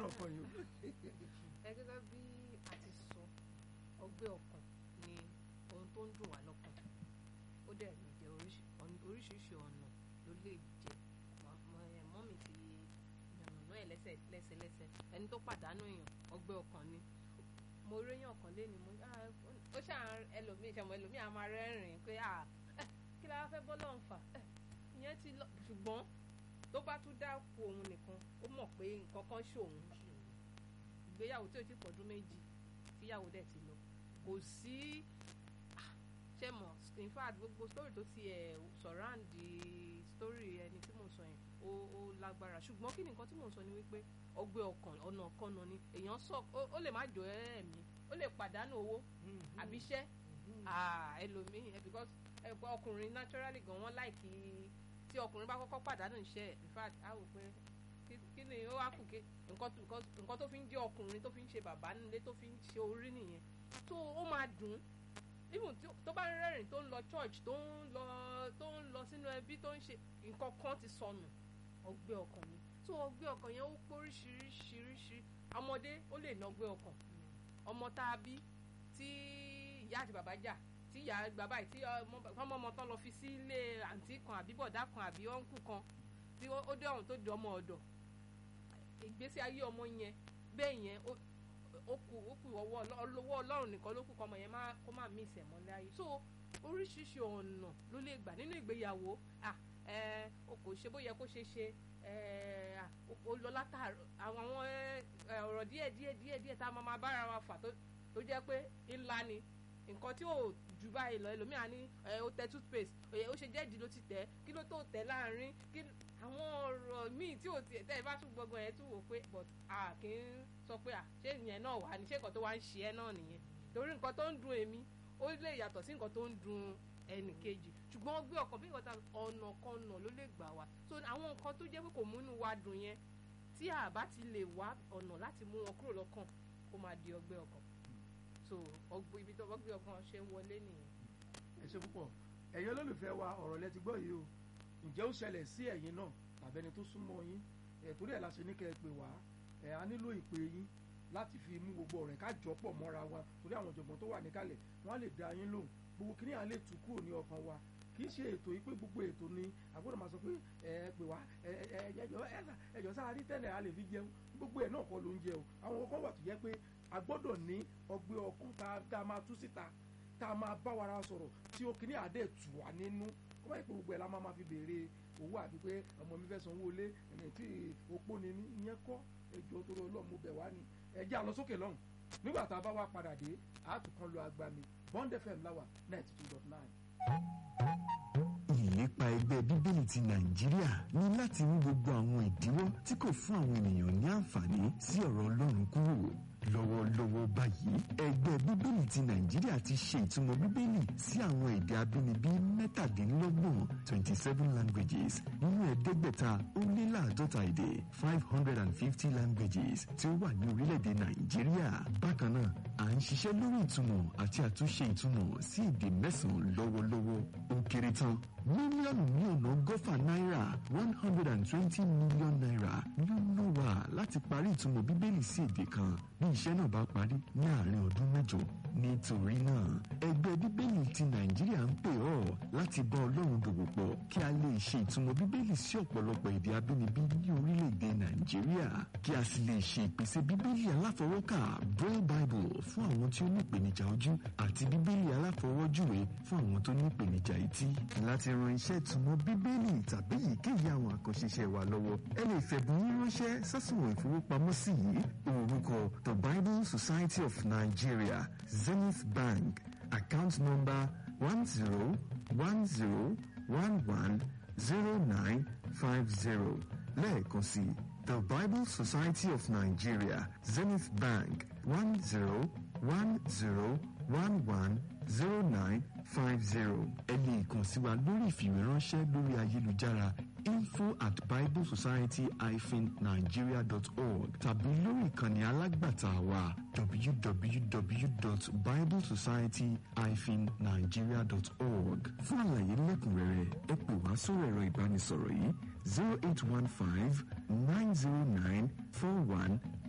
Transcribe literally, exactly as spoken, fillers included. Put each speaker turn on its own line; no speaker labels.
ọkàn yìí.
ẹ gẹ́gẹ́ bí a ti sọ ọgbẹ́ ọkàn ni ohun tó ń dùn wá lọ́kàn ó dẹ̀ lè jẹ́ oríṣiríṣi ọ̀nà ló lè jẹ́ mọ́mì ti yànnàná ẹ̀ lẹ́sẹ̀ lẹ́sẹ̀lẹ́sẹ̀ ẹni tó pàdánù èèyàn ọgbẹ́ ọkàn ni mo réyàn kan lé ni mo ó ṣàn ẹlòmíì ṣàmọ ẹlòmíì a máa rẹ́rìn-ín pé kí la fẹ́ bọ́ lọ́n fà ìyẹn ti lọ ṣùgbọ́n tó bá tún dákú òun nìkan ó mọ̀ pé nǹkan kan ṣòun ìgbéyàwó tí ó ti pọ̀dún méjì tíyàwó dẹ̀ ti lọ kò sí ṣe mọ̀ in fact gbogbo story tó ti ẹ̀ surround the story ẹni tí mò ń sọ yẹn ó ó lágbára ṣùgbọ́n kí ni nǹkan tí mò ń sọ ni wípé ọgbẹ́ ọkàn ọ̀nà ọ̀kanà ni èèyàn sọ ó lè má jọ ẹ̀mí ó lè pàdánù owó àbí iṣẹ́ ẹlòmíì because ọkùnrin naturally gan wọ́n láìkí tí ọkùnrin bá kọ́kọ́ pàdánù iṣẹ́ in fact á wò pé kí ni ó wá kù ké nǹkan tó fi ń jẹ́ ọkùnrin tó fi ń ṣe bàbá nílé tó fi ń ṣe orí nìyẹn tó ó máa dùn even tó bá ń rẹ́rìn tó ń lọ church tó ń lọ tó ń lọ sínú ẹbí tó ń ṣe nǹkan kan ti sọnù ọgbẹ́ ọkàn ni tó ọgbẹ́ ọkàn yẹn ó póríṣiríṣiríṣi ọmọdé ó lè ná ọgbẹ́ ọkàn ọmọ tá a bí tí ìyá àti bàbá jà tí ìyá bàbá yìí tí ọmọ ọmọ tán lọ fi sí ilé àǹtí kan àbí bọ̀dá kan àbí ọ̀nkù kan tí ó dé ọ̀hún tó di ọmọ ọ̀dọ̀ ìgbésí ayé ọmọ yẹn bẹ́ẹ̀ yẹn ó kù ó kù ọwọ́ ọlọ́run nìkan ló kù kọ́ ọmọ yẹn kó má mí ìsẹ̀mọ́lẹ́ ayé so oríṣiríṣi ọ̀nà ló lè gbà nínú ìgbéyàwó ah ẹ o kò ṣe bó yẹ kó ṣe ṣe ẹ o lọ látàrọ àwọn ọ̀rọ̀ díẹ̀ díẹ̀ díẹ̀ díẹ̀ tá a máa bára wa fà tó jẹ́ pé ńlá ni nǹkan tí ò jù báyìí lọ ẹlòmíà ní ẹ ó tẹ toothpaste ó ṣe jẹ́ ìdí ló ti tẹ̀ kí ló tó tẹ̀ láàrin kí àwọn ọ̀rọ̀ míì tí ò tiẹ̀ tẹ́ ẹ bá tún gbọ́gbọ́n ẹ tún wò pé but a kì í sọ pé à ṣé ìyẹn náà wà ní ṣé nǹkan tó wá ń ṣe ẹ́ náà nìyẹn torí nǹkan tó ń dùn èmi ó lè yàtọ̀ sí nǹkan tó ń dùn ẹnì kejì ṣùgbọ́n ó gbé ọkàn bí nǹkan ta ọ̀nà kan nà ló lè gbà wá so àwọn nǹkan tó jẹ́ pé kò múnú wa dùn yẹn tí a bá ti lè wá ọ̀nà láti mú wọn kúrò lọ́kàn kó máa di ọgbẹ́ ọkàn so ọgbẹ́ ibi tó ọgbẹ́ ọkàn ṣe ń wọlé nìyẹn.
ẹ ṣe púpọ̀ ẹ̀yin olólùfẹ́ wa ọ̀rọ̀ lẹ ti gbọ́ yìí o ǹjẹ́ ó ṣẹlẹ̀ sí ẹ̀yin náà tàbẹ́ni tó súnmọ́ yín ẹ̀ torí ẹ̀ la ṣe ní kẹ́ ẹ pè wá ẹ̀ á nílò ìpè yín láti fi mú gbogbo ọ̀rẹ́ ká jọ pọ̀ mọ́ra wa torí àwọn ọ̀jọ̀gbọ́n tó wà níkàlẹ̀ wọ́n á lè dá yín lóhùn gbogbo kí ni à lè tú kúrò ní ọkàn wa kì í ṣe ètò yìí pé gbogbo ètò ni àgbọ̀dọ̀ máa sọ pé ẹ pè wá ẹjọ́ sáà rí tẹ́lẹ̀ a lè fi jẹun gbogbo ẹ̀ náà kọ́ ló ń jẹ o àwọn kan wà tó jẹ́ pé a gbọ́dọ̀ ní ọgbẹ́ ọkàn tá a máa tú síta tá a máa bá wa sọ̀rọ̀ tí ó kíní àdé tù wá nínú kó má yẹ pé gbogbo ẹ̀ la máa ma fi béèrè owó àbí pé ọmọ mi fẹ́ sanwó ilé ẹni tí opó ni ní ìyẹn kọ́ ẹjọ́ tó lọ lọ́mú bẹ̀ wá ni ẹjẹ́ àlọ́ sókè lọ́hùn nígbà tá a bá wá padà dé àtúkàn lo agbami Bond F M láwà ninety two dot nine.
ìlépa ẹgbẹ́ bíbélì ti nàìjíríà ní láti mú gbogbo àwọn ìdíwọ́ tí kò fún àwọn ènìyàn ní àǹfààní sí ọ̀rọ̀ ọlọ́run kúrò lọ́wọ́lọ́wọ́ báyìí ẹgbẹ́ bíbélì ti nàìjíríà ti ṣe ìtumọ̀ bíbélì sí àwọn èdè abínibí mẹ́tàdínlọ́gbọ̀n twenty seven languages nínú ẹ̀ẹ́dẹ́gbẹ̀ta ó lé láàdọ́ta èdè five hundred and fifty languages tí ó wà ní orílẹ̀-èdè nàìjíríà bákan náà à ń ṣiṣẹ́ lórí ìtumọ̀ àti àtúnṣe ìtumọ̀ sí èdè mẹ́sàn-án lọ́wọ́lọ́wọ́ ó kéré tán mílíọ̀nù ní ọ̀nà ọgọ́fà náírà one hundred and twenty million naira ló ná wa láti parí ìtumọ̀ bíbélì sí èdè kan bí iṣẹ́ náà bá parí ní àárín ọdún mẹ́jọ nítorí náà ẹgbẹ́ bíbélì ti nàìjíríà ń pè ọ́ láti bá ọlọ́run dòwò pọ̀ kí a lè ṣe ìtumọ̀ bíbélì sí ọ̀pọ̀lọpọ̀ èdè abínibí ní orílẹ̀-èdè nàìjíríà kí a sì lè ṣe ìpèsè bíbélì aláfọwọ́kà braille bible fún àwọn tí ó ní ìpèníjà ojú àti bíbélì aláfọwọ́júwe fún àwọn tó ní ìpèníjà etí láti ran iṣẹ́ ìtumọ̀ bíbélì tàbí èyíkéyìí àwọn àkànṣe iṣẹ́ wa lọ́wọ́ ẹ lè fẹ̀bùn yín ránṣẹ́ sásùnwọ̀n ìfowópamọ́sí yìí orúkọ The Bible Society of Nigeria Zenith Bank account number one zero one zero one one zero nine five zero lẹ́ẹ̀kan sí The Bible Society of Nigeria Zenith Bank one zero one zero one one zero nine five zero ẹ lè kàn sí wa lórí ìfìwéránṣẹ́ lórí ayélujára info at bible society dash nigeria dot org tàbí lórí ìkànnì alágbàtà wa w w w dot bible society dash nigeria dot org fún àlàyé lẹ́kùnrẹ́rẹ́ ẹ pè wá sórí ẹ̀rọ ìbánisọ̀rọ̀ yìí zero eight one five nine zero nine four one